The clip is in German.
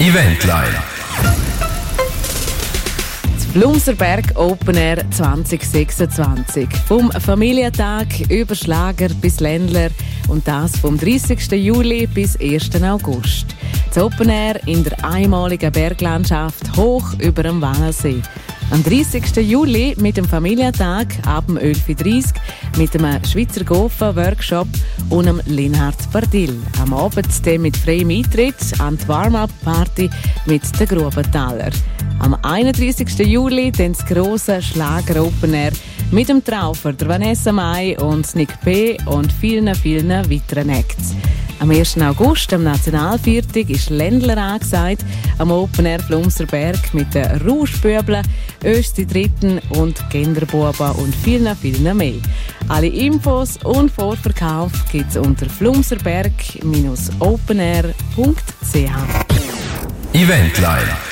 Eventline. Flumserberg Open Air 2026. Vom Familientag über Schlager bis Ländler und das vom 30. Juli bis 1. August. Das Open Air in der einmaligen Berglandschaft hoch über dem Wallersee. Am 30. Juli mit dem Familientag ab dem 11.30 Uhr mit dem Schweizer Gofen-Workshop und dem Linhard Bardill. Am Abend dann mit freiem Eintritt an die Warm-Up-Party mit den Grubenthaler. Am 31. Juli dann das grosse Schlager-Open Air mit dem Traufer, der Vanessa Mai und Nick P. und vielen, vielen weiteren Acts. Am 1. August, am Nationalviertag, ist Ländler angesagt, am Open Air Flumserberg mit den Rauschbübeln, Östi Dritten und Genderbuben und vielen, vielen mehr. Alle Infos und Vorverkauf gibt es unter flumserberg-openair.ch. Eventline.